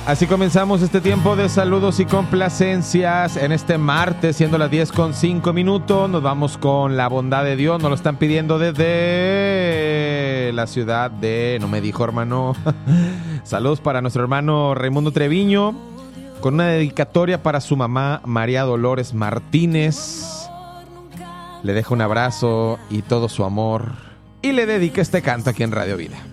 Así comenzamos este tiempo de saludos y complacencias en este martes, siendo las 10:05. Nos vamos con la bondad de Dios. Nos lo están pidiendo desde la ciudad de... No me dijo, hermano. Saludos para nuestro hermano Raimundo Treviño, con una dedicatoria para su mamá María Dolores Martínez. Le dejo un abrazo y todo su amor y le dedica este canto aquí en Radio Vida.